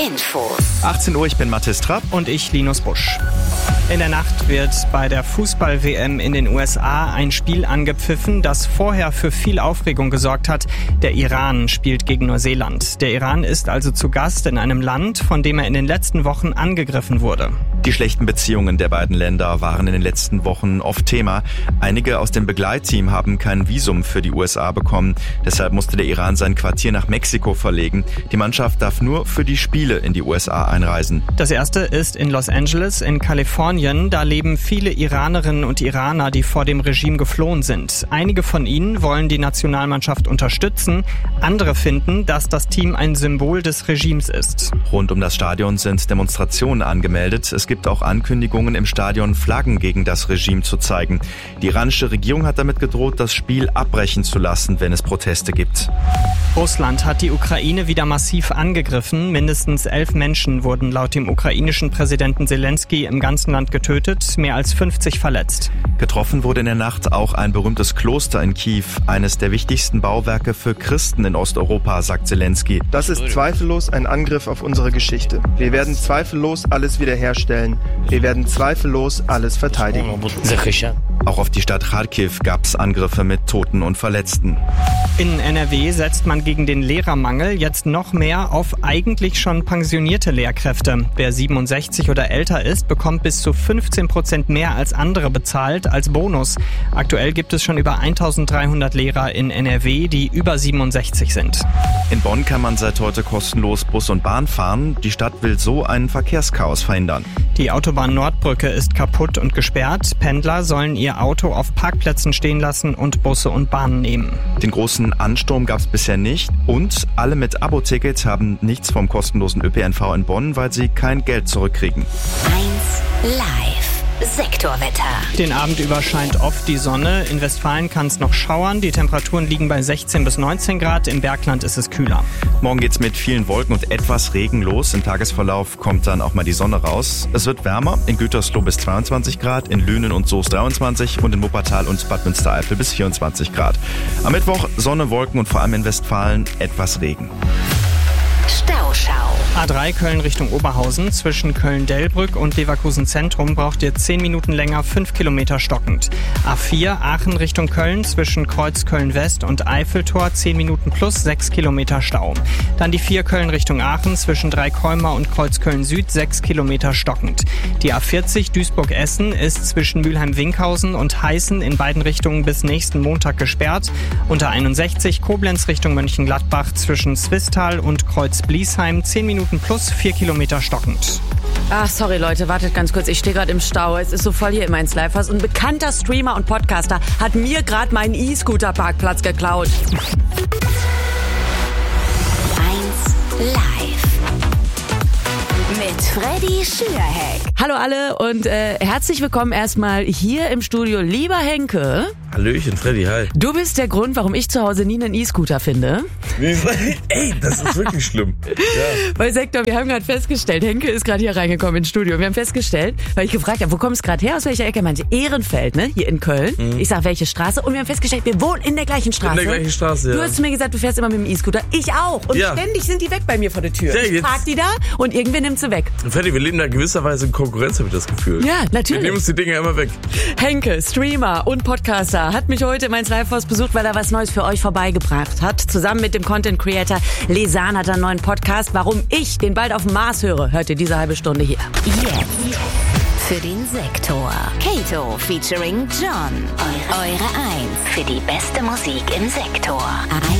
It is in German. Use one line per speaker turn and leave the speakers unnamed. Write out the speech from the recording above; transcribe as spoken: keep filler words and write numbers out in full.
Infos.
achtzehn Uhr, ich bin Mathis Trapp.
Und ich, Linus Busch. In der Nacht wird bei der Fußball-W M in den U S A ein Spiel angepfiffen, das vorher für viel Aufregung gesorgt hat. Der Iran spielt gegen Neuseeland. Der Iran ist also zu Gast in einem Land, von dem er in den letzten Wochen angegriffen wurde.
Die schlechten Beziehungen der beiden Länder waren in den letzten Wochen oft Thema. Einige aus dem Begleitteam haben kein Visum für die U S A bekommen. Deshalb musste der Iran sein Quartier nach Mexiko verlegen. Die Mannschaft darf nur für die Spiele in die U S A einreisen.
Das erste ist in Los Angeles in Kalifornien. Da leben viele Iranerinnen und Iraner, die vor dem Regime geflohen sind. Einige von ihnen wollen die Nationalmannschaft unterstützen. Andere finden, dass das Team ein Symbol des Regimes ist.
Rund um das Stadion sind Demonstrationen angemeldet. Es gibt auch Ankündigungen, im Stadion Flaggen gegen das Regime zu zeigen. Die iranische Regierung hat damit gedroht, das Spiel abbrechen zu lassen, wenn es Proteste gibt.
Russland hat die Ukraine wieder massiv angegriffen. Mindestens elf Menschen wurden laut dem ukrainischen Präsidenten Zelensky im ganzen Land getötet, mehr als fünfzig verletzt.
Getroffen wurde in der Nacht auch ein berühmtes Kloster in Kiew, eines der wichtigsten Bauwerke für Christen in Osteuropa, sagt Zelensky.
Das ist zweifellos ein Angriff auf unsere Geschichte. Wir werden zweifellos alles wiederherstellen. Wir werden zweifellos alles verteidigen.
Auch auf die Stadt Kharkiv gab es Angriffe mit Toten und Verletzten.
In N R W setzt man gegen den Lehrermangel jetzt noch mehr auf eigentlich schon pensionierte Lehrkräfte. Wer siebenundsechzig oder älter ist, bekommt bis zu fünfzehn Prozent mehr als andere bezahlt als Bonus. Aktuell gibt es schon über eintausenddreihundert Lehrer in N R W, die über siebenundsechzig sind.
In Bonn kann man seit heute kostenlos Bus und Bahn fahren. Die Stadt will so ein Verkehrschaos verhindern.
Die Autobahn-Nordbrücke ist kaputt und gesperrt. Pendler sollen ihr Auto auf Parkplätzen stehen lassen und Busse und Bahnen nehmen.
Den großen Ansturm gab es bisher nicht. Und alle mit Abo-Tickets haben nichts vom kostenlosen Ö P N V in Bonn, weil sie kein Geld zurückkriegen.
eins live. Sektorwetter.
Den Abend über scheint oft die Sonne. In Westfalen kann es noch schauern. Die Temperaturen liegen bei sechzehn bis neunzehn Grad. Im Bergland ist es kühler.
Morgen geht's mit vielen Wolken und etwas Regen los. Im Tagesverlauf kommt dann auch mal die Sonne raus. Es wird wärmer. In Gütersloh bis zweiundzwanzig Grad, in Lünen und Soest dreiundzwanzig und in Wuppertal und Bad Münstereifel bis vierundzwanzig Grad. Am Mittwoch Sonne, Wolken und vor allem in Westfalen etwas Regen.
Stauschau.
A drei Köln Richtung Oberhausen. Zwischen Köln-Delbrück und Leverkusen Zentrum braucht ihr zehn Minuten länger, fünf Kilometer stockend. A vier Aachen Richtung Köln. Zwischen Kreuz Köln-West und Eiffeltor zehn Minuten plus sechs Kilometer Stau. Dann die vier Köln Richtung Aachen. Zwischen Dreikolmer und Kreuz Köln-Süd sechs Kilometer stockend. Die A vierzig Duisburg-Essen ist zwischen Mülheim-Winkhausen und Heißen in beiden Richtungen bis nächsten Montag gesperrt. Und A einundsechzig Koblenz Richtung Mönchengladbach zwischen Zwistal und Kreuz Bliesheim zehn Minuten plus vier Kilometer stockend.
Ach, sorry Leute, wartet ganz kurz. Ich stehe gerade im Stau. Es ist so voll hier im eins Live. Ein bekannter Streamer und Podcaster hat mir gerade meinen E-Scooter-Parkplatz geklaut.
eins live. Mit Freddy Schürheck.
Hallo alle und äh, herzlich willkommen erstmal hier im Studio. Lieber Henke.
Hallöchen, Freddy, hi.
Du bist der Grund, warum ich zu Hause nie einen E-Scooter finde.
Ey, das ist wirklich schlimm. Ja.
Weil Sektor, wir haben gerade festgestellt, Henke ist gerade hier reingekommen ins Studio. Wir haben festgestellt, weil ich gefragt habe, wo kommst du gerade her, aus welcher Ecke? Meinte Ehrenfeld, ne? Hier in Köln. Mhm. Ich sag, welche Straße? Und wir haben festgestellt, wir wohnen in der gleichen Straße.
In der gleichen Straße, ja.
Du hast zu mir gesagt, du fährst immer mit dem E-Scooter. Ich auch. Und
ja.
ständig sind die weg bei mir vor der Tür.
Ja,
ich park die da und irgendwer nimmt sie weg.
Freddy, wir leben da gewisserweise in Konkurrenz, habe ich das Gefühl.
Ja, natürlich.
Wir nehmen uns die Dinger immer weg.
Henke, Streamer und Podcaster, hat mich heute in meins Live-Haus besucht, weil er was Neues für euch vorbeigebracht hat. Zusammen mit dem Content Creator Lesan hat er einen neuen Podcast. Warum ich den bald auf dem Mars höre, hört ihr diese halbe Stunde hier.
Jetzt für den Sektor. Kato featuring John. Eure, Eure eins für die beste Musik im Sektor.